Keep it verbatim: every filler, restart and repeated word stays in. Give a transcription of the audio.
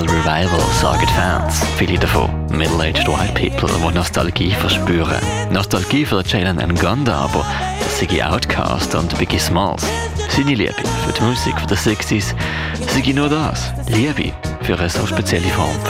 Revival, sagen die Fans. Viele davon middle-aged white people, die Nostalgie verspüren. Nostalgie für Jalen Nganda, aber das sei Outkast und Biggie Smalls. Seine Liebe für die Musik der sechziger sei nur das. Liebe für eine so spezielle Form